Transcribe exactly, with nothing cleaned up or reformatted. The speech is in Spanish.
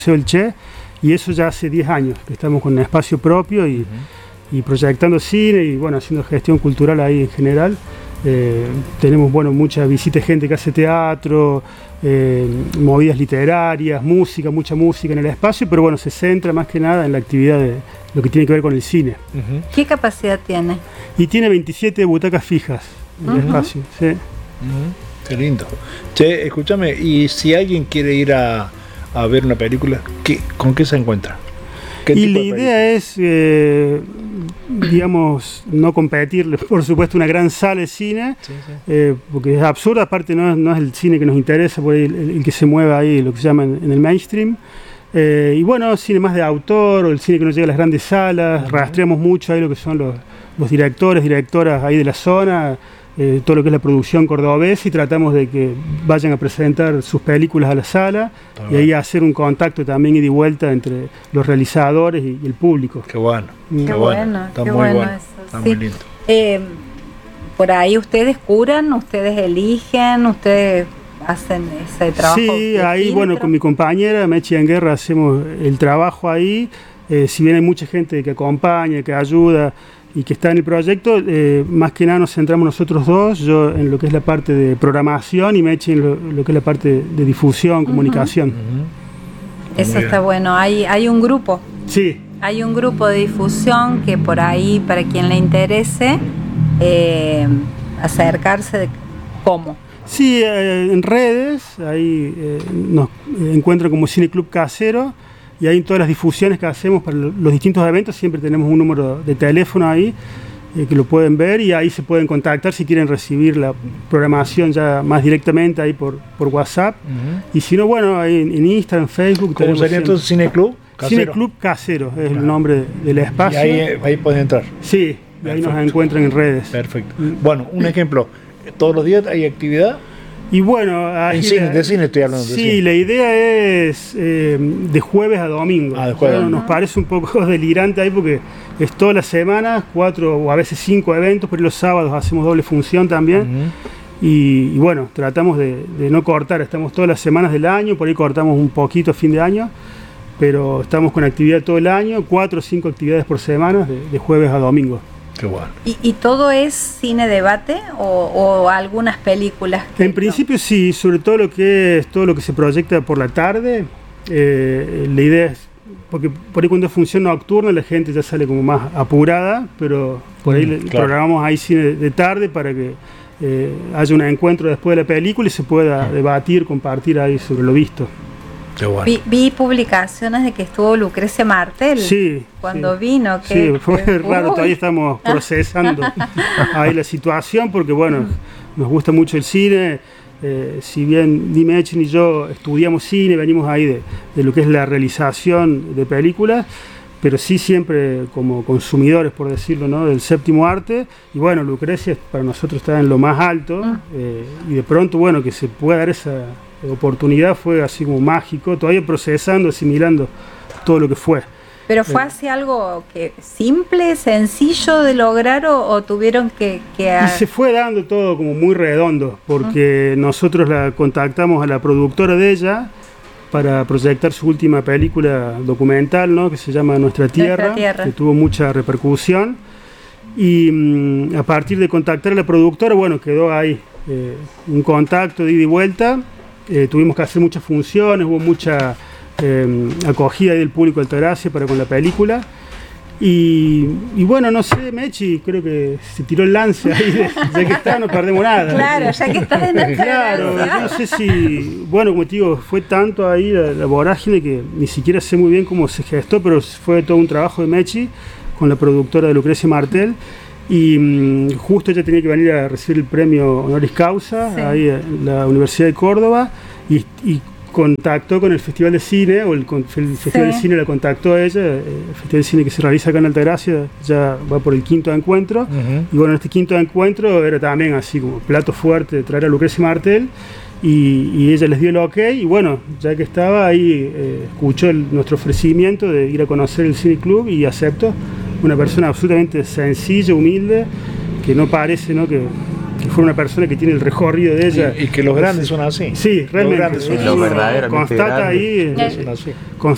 El Che, y eso ya hace diez años que estamos con un espacio propio y, uh-huh. y proyectando cine y bueno, haciendo gestión cultural ahí en general. Eh, tenemos bueno, mucha visita de gente que hace teatro, eh, movidas literarias, música, mucha música en el espacio, pero bueno, se centra más que nada en la actividad de lo que tiene que ver con el cine. Uh-huh. ¿Qué capacidad tiene? Y tiene veintisiete butacas fijas en uh-huh. el espacio. Sí. Uh-huh. Qué lindo. Che, escúchame, y si alguien quiere ir a a ver una película, ¿qué, ¿con qué se encuentra? ¿Qué y la idea es, eh, digamos, no competirle, por supuesto, una gran sala de cine, sí, sí. Eh, porque es absurdo, aparte no es, no es el cine que nos interesa, por ahí el, el que se mueve ahí, lo que se llama en, en el mainstream. Eh, y bueno, cine más de autor, o el cine que no llega a las grandes salas, uh-huh. rastreamos mucho ahí lo que son los, los directores, directoras ahí de la zona, Eh, todo lo que es la producción cordobesa y tratamos de que vayan a presentar sus películas a la sala ah, y ahí hacer un contacto también ida y vuelta entre los realizadores y, y el público. Qué bueno, qué, qué bueno, bueno, está qué muy bueno, bueno, eso, está sí. muy lindo. Eh, por ahí ustedes curan, ustedes eligen, ustedes hacen ese trabajo. Sí, ahí filtro. Bueno, con mi compañera Mechi en Guerra hacemos el trabajo ahí, eh, si bien hay mucha gente que acompaña, que ayuda y que está en el proyecto, eh, más que nada nos centramos nosotros dos, yo en lo que es la parte de programación y Mechi en lo, lo que es la parte de, de difusión, uh-huh. comunicación. Uh-huh. Eso está bueno, hay, hay un grupo. Sí. Hay un grupo de difusión que por ahí, para quien le interese, eh, acercarse de cómo. Sí, eh, en redes, ahí eh, nos encuentran como Cine Club Casero. Y ahí en todas las difusiones que hacemos para los distintos eventos siempre tenemos un número de teléfono ahí eh, que lo pueden ver y ahí se pueden contactar si quieren recibir la programación ya más directamente ahí por, por WhatsApp. Uh-huh. Y si no, bueno, ahí en, en Instagram, Facebook. ¿Cómo sería entonces Cine Club Casero? Cine Club Casero es el nombre del espacio. Y ahí, ahí pueden entrar. Sí, y ahí nos encuentran en redes. Perfecto. Bueno, un ejemplo, todos los días hay actividad. Y bueno, ahí cine, la, de cine estoy hablando. Sí, de cine. La idea es eh, de jueves a domingo. Ah, de jueves. Bueno, nos parece un poco delirante ahí porque es todas las semanas, cuatro o a veces cinco eventos, pero los sábados hacemos doble función también. Uh-huh. y, y bueno, tratamos de, de no cortar, estamos todas las semanas del año, por ahí cortamos un poquito a fin de año, pero estamos con actividad todo el año, cuatro o cinco actividades por semana, de, de jueves a domingo. Qué bueno. ¿Y, ¿Y todo es cine debate o, o algunas películas? Que en principio no? Sí, sobre todo lo que es todo lo que se proyecta por la tarde. Eh, la idea es, porque por ahí cuando es función nocturna la gente ya sale como más apurada, pero por ahí mm, claro. programamos ahí cine de tarde para que eh, haya un encuentro después de la película y se pueda mm. debatir, compartir ahí sobre lo visto. Bueno. Vi, vi publicaciones de que estuvo Lucrecia Martel sí, cuando sí. vino. Que, sí, fue que, raro, uy. Todavía estamos procesando ahí la situación porque bueno, nos gusta mucho el cine, eh, si bien ni Mechi ni yo estudiamos cine, venimos ahí de, de lo que es la realización de películas, pero sí siempre como consumidores, por decirlo, ¿no? Del séptimo arte, y bueno, Lucrecia para nosotros está en lo más alto, eh, y de pronto, bueno, que se pueda dar esa oportunidad fue así como mágico, todavía procesando, asimilando todo lo que fue. ¿Pero fue así algo que simple, sencillo de lograr o, o tuvieron que...? que y se fue dando todo como muy redondo, porque uh-huh. nosotros la contactamos a la productora de ella para proyectar su última película documental, ¿no? Que se llama Nuestra Tierra, Nuestra Tierra. Que tuvo mucha repercusión. Y mmm, a partir de contactar a la productora, bueno, quedó ahí eh, un contacto de ida y vuelta. Eh, tuvimos que hacer muchas funciones, hubo mucha eh, acogida del público de Altagracia para con la película. Y, y bueno, no sé, Mechi, creo que se tiró el lance ahí, de, ya que está, no perdemos nada. Claro, ya que estás en Altagracia. Claro, yo no sé si, bueno, como te digo, fue tanto ahí la, la vorágine que ni siquiera sé muy bien cómo se gestó, pero fue todo un trabajo de Mechi con la productora de Lucrecia Martel. Y um, justo ella tenía que venir a recibir el premio honoris causa, sí. ahí en la Universidad de Córdoba, y, y contactó con el Festival de Cine, o el, el Festival sí. de Cine la contactó a ella, el Festival de Cine que se realiza acá en Altagracia, ya va por el quinto encuentro, uh-huh. y bueno, este quinto encuentro era también así como plato fuerte de traer a Lucrecia Martel, y, y ella les dio el ok, y bueno, ya que estaba ahí, eh, escuchó el, nuestro ofrecimiento de ir a conocer el Cine Club y aceptó. Una persona absolutamente sencilla, humilde, que no parece, ¿no? Que, que fue una persona que tiene el recorrido de ella. Y, y que los grandes son así. Sí, realmente. Los grandes son los verdaderamente constata grandes ahí. son así.